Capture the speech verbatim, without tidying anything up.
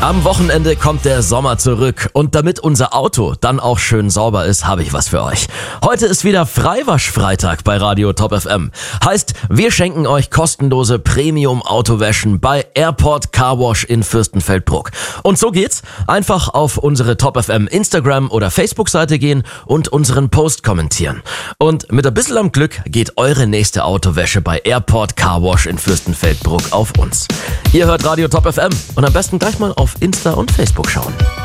Am Wochenende kommt der Sommer zurück und damit unser Auto dann auch schön sauber ist, habe ich was für euch. Heute ist wieder Freiwaschfreitag bei Radio Top F M. Heißt, wir schenken euch kostenlose Premium-Autowäschen bei Airport Car Wash in Fürstenfeldbruck. Und so geht's. Einfach auf unsere Top F M Instagram- oder Facebook-Seite gehen und unseren Post kommentieren. Und mit ein bisschen am Glück geht eure nächste Autowäsche bei Airport Car Wash in Fürstenfeldbruck auf uns. Ihr hört Radio Top F M und am besten gleich mal auf Insta und Facebook schauen.